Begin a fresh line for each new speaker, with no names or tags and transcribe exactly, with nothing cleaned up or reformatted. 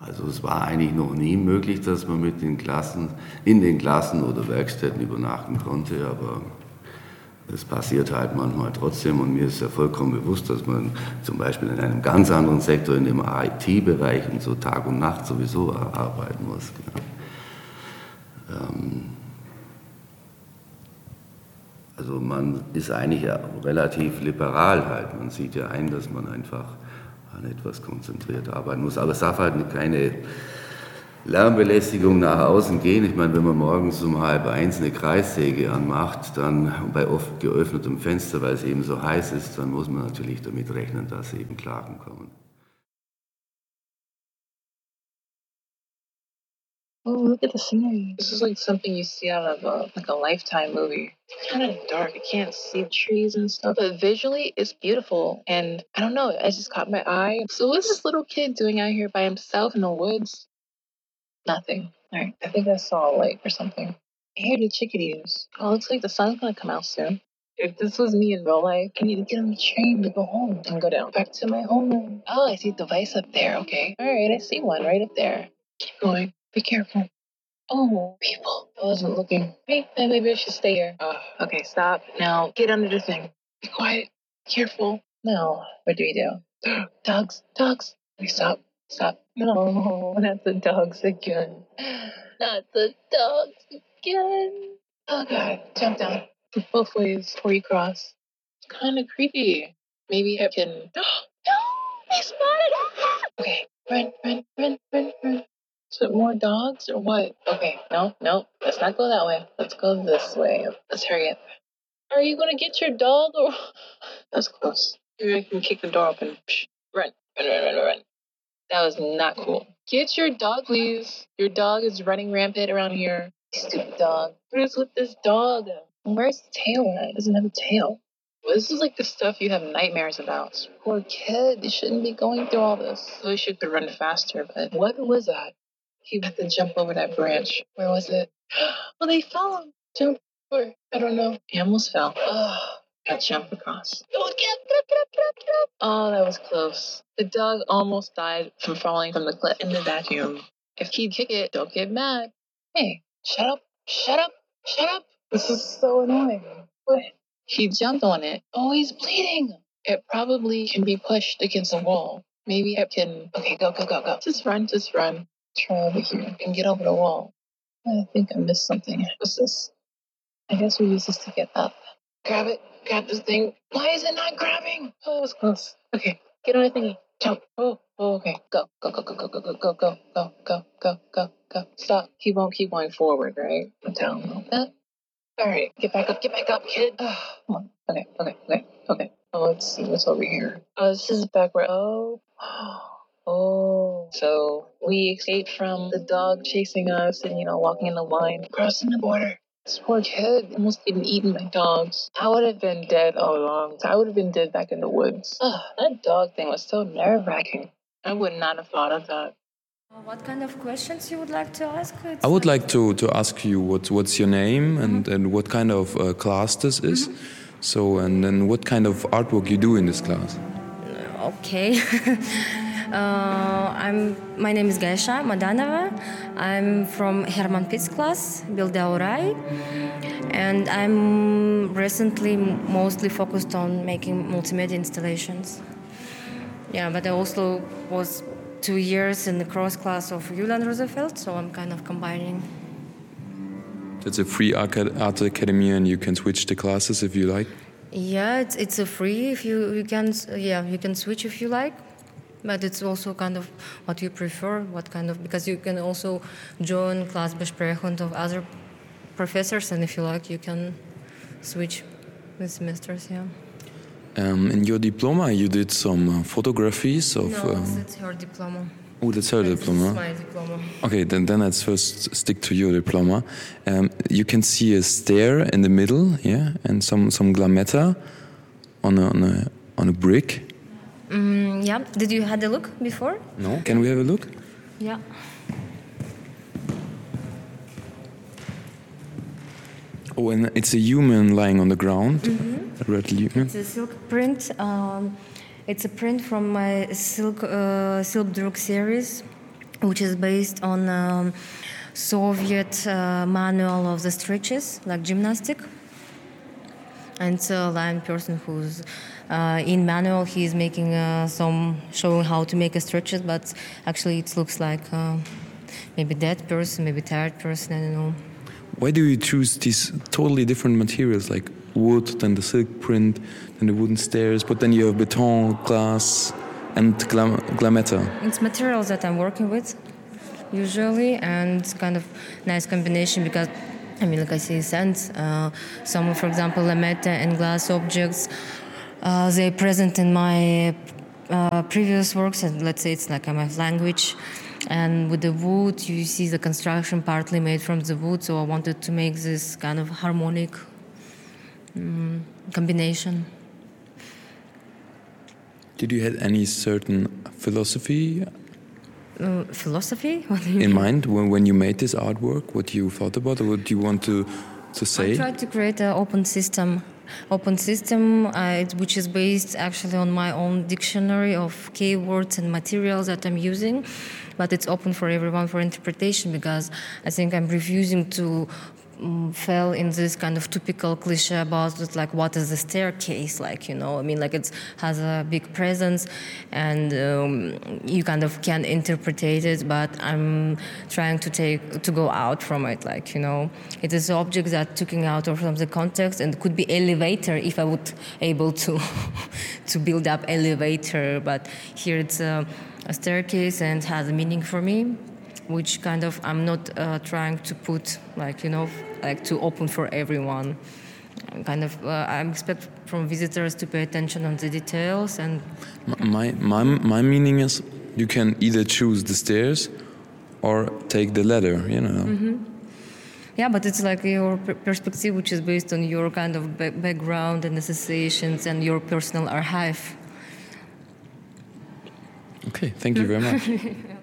Also es war eigentlich noch nie möglich, dass man mit den Klassen, in den Klassen oder Werkstätten übernachten konnte, aber es passiert halt manchmal trotzdem und mir ist ja vollkommen bewusst, dass man zum Beispiel in einem ganz anderen Sektor, in dem I T-Bereich und so Tag und Nacht sowieso arbeiten muss. Genau. Ähm, also man ist eigentlich ja relativ liberal halt. Man sieht ja ein, dass man einfach an etwas konzentriert arbeiten muss. Aber es darf halt keine Lärmbelästigung nach außen gehen. Ich meine, wenn man morgens um halb eins eine Kreissäge anmacht, dann bei oft geöffnetem Fenster, weil es eben so heiß ist, dann muss man natürlich damit rechnen, dass eben Klagen kommen.
Oh, look at the scenery. This is like something you see out of a, like a Lifetime movie. It's kind of dark. I can't see the trees and stuff, but visually it's beautiful. And I don't know, it just caught my eye. So what's this little kid doing out here by himself in the woods? Nothing. All right, I think I saw a light or something. I hear the chickadees. Oh, looks like the sun's gonna come out soon. If this was me in real life, I need to get on the train to go home and go down back to my homeland. Oh, I see a device up there. Okay. All right, I see one right up there. Keep going. Be careful. Oh, people. I wasn't looking. Hey, maybe I should stay here. Uh, okay, stop. Now, get under the thing. Be quiet. Careful. Now, what do we do? Dogs. Dogs. We stop. Stop. No, not the dogs again. Not the dogs again. Oh, God. Jump down. Both ways before you cross. It's kind of creepy. Maybe I can... No! They spotted us! Okay. Run, run, run, run, run. Is it more dogs or what? Okay, no, no, let's not go that way. Let's go this way. Let's hurry up. Are you gonna get your dog or? That's close. Maybe I can kick the door open. Psh, run, run, run, run, run. That was not cool. Get your dog, please. Your dog is running rampant around here. Stupid dog. What is with this dog? Where's the tail at? It doesn't have a tail. Well, this is like the stuff you have nightmares about. Poor kid, they shouldn't be going through all this. I wish you could run faster, but what was that? He had to jump over that branch. Where was it? Well, they fell. Jump over. I don't know. He almost fell. Oh, got jump across. Oh, get up, get up, get up, get up, get up. Oh, that was close. The dog almost died from falling from the cliff in the vacuum. If he'd kick it, don't get mad. Hey, shut up, shut up, shut up. This is so annoying. What? He jumped on it. Oh, he's bleeding. It probably can be pushed against a wall. Maybe it can. Okay, go, go, go, go. Just run, just run. Try over here and get over the wall. I think I missed something. What's this? I guess we use this to get up. Grab it. Grab this thing. Why is it not grabbing? Oh, it was close. Okay, get on the thingy. Jump. Oh, oh, okay. Go, go, go, go, go, go, go, go, go, go, go, go, go, go. Stop. He won't keep going forward, right? Down a little bit. All right, get back up. Get back up, kid. Oh, come on. Okay, okay, okay, okay. Oh, let's see what's over here. Oh, this is backward. Oh. Oh, so we escaped from the dog chasing us and, you know, walking in the line, crossing the border. This poor kid almost getting eaten by dogs. I would have been dead all along. I would have been dead back in the woods. Oh, that dog thing was so nerve-wracking. I would not have thought of that.
What kind of questions you would like to ask? It's
I would like to, to ask you what what's your name and, mm-hmm. and what kind of uh, class this is. Mm-hmm. So, and then what kind of artwork you do in this class?
Okay. Uh, I'm. My name is Gaisha Madanova. I'm from Herman Pitts class, Bildaurai, and I'm recently mostly focused on making multimedia installations. Yeah, but I also was two years in the cross class of Julian Roosevelt, so I'm kind of combining.
It's a free art academy, and you can switch the classes if you like.
Yeah, it's it's a free if you you can yeah you can switch if you like. But it's also kind of what you prefer, what kind of, because you can also join Klassbesprechung of other professors, and if you like, you can switch the semesters, yeah.
Um, in your diploma, you did some uh, photographies of...
No,
um,
that's her diploma.
Oh, that's her
that's
diploma?
That's my diploma.
Okay, then, then let's first stick to your diploma. Um, you can see a stair in the middle, yeah, and some, some glametta on a, on a, on a brick.
Mm, yeah. Did you had a look before?
No. Can we have a look?
Yeah.
Oh, and it's a human lying on the ground.
Mm-hmm.
A red human.
It's a silk print. Um, it's a print from my silk uh, Silk Druk series. which is based on um, Soviet uh, manual of the stretches, like gymnastic. And so line person who's uh, in manual, he's making uh, some, showing how to make a stretches, but actually it looks like uh, maybe dead person, maybe tired person, I don't know.
Why do you choose these totally different materials, like wood, then the silk print, then the wooden stairs, but then you have beton, glass, and glam- glametta?
It's materials that I'm working with, usually, and it's kind of nice combination because, I mean, like I say, sense. Uh, some, for example, lametta and glass objects, uh, they're present in my uh, previous works, and let's say it's like my language. And with the wood, you see the construction partly made from the wood, so I wanted to make this kind of harmonic um, combination.
Did you have any certain philosophy
Uh, philosophy? What do you
in
mean?
mind when, when you made this artwork? What you thought about, or what you want to to say?
I tried to create an open system, open system, uh, which is based actually on my own dictionary of keywords and materials that I'm using, but it's open for everyone for interpretation because I think I'm refusing to um, fell in this kind of typical cliche about it, like what is the staircase like, you know? I mean, like it has a big presence and um, you kind of can interpret it, but I'm trying to take to go out from it, like, you know, it is objects that taken out of from the context and could be elevator if I would able to to build up elevator, but here it's a, a staircase and has a meaning for me, which kind of I'm not uh, trying to put like, you know, like to open for everyone. I'm kind of uh, I expect from visitors to pay attention on the details. And
my my my meaning is you can either choose the stairs or take the ladder, you know.
Mm-hmm. Yeah, but it's like your perspective, which is based on your kind of ba- background and associations and your personal archive.
Okay, thank you very much.